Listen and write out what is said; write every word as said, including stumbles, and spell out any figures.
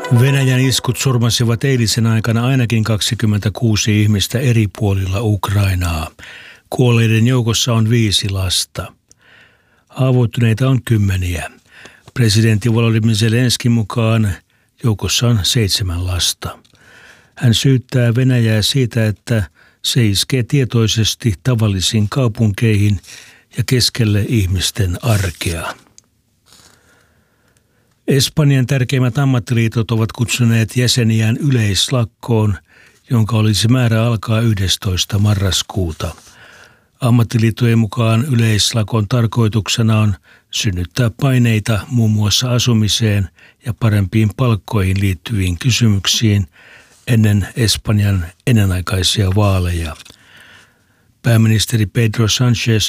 Venäjän iskut surmasivat eilisen aikana ainakin kaksikymmentäkuusi ihmistä eri puolilla Ukrainaa. Kuolleiden joukossa on viisi lasta. Haavoittuneita on kymmeniä. Presidentti Volodymyr Zelenskyin mukaan joukossa on seitsemän lasta. Hän syyttää Venäjää siitä, että se iskee tietoisesti tavallisiin kaupunkeihin ja keskelle ihmisten arkea. Espanjan tärkeimmät ammattiliitot ovat kutsuneet jäseniään yleislakkoon, jonka olisi määrä alkaa yhdestoista marraskuuta. Ammattiliittojen mukaan yleislakon tarkoituksena on synnyttää paineita muun muassa asumiseen ja parempiin palkkoihin liittyviin kysymyksiin ennen Espanjan ennenaikaisia vaaleja. Pääministeri Pedro Sánchez